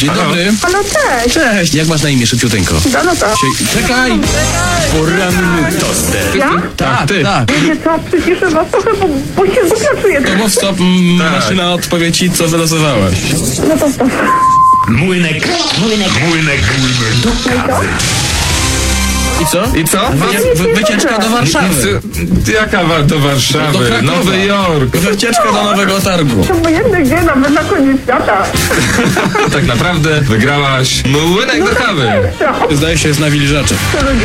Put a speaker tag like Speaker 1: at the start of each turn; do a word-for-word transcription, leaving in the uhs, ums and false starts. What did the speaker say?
Speaker 1: Dzień dobry.
Speaker 2: Halo, cześć.
Speaker 1: Cześć, jak masz na imię, szybciuteńko?
Speaker 2: Danuta.
Speaker 1: Sie- Czekaj! Poranny toster.
Speaker 2: Ja?
Speaker 1: Tak, ty. Tak.
Speaker 2: Wiecie co, przyciszę was trochę, bo, bo się głupio czuję.
Speaker 1: To mów stop, m, maszyna odpowie ci, co wylosowałaś.
Speaker 2: No to stop.
Speaker 3: Młynek, młynek, młynek, młynek do kawy.
Speaker 1: I co?
Speaker 4: I co?
Speaker 1: Wy, wy, wycieczka do Warszawy.
Speaker 4: Jaka wa- do Warszawy?
Speaker 1: Do Krakowa.
Speaker 4: Nowy Jork.
Speaker 1: Wycieczka do Nowego Targu.
Speaker 2: To obojętnie gdzie, nawet na koniec świata.
Speaker 4: Tak naprawdę wygrałaś młynek do kawy.
Speaker 2: Co?
Speaker 1: Zdaje się, jest na wilżacze.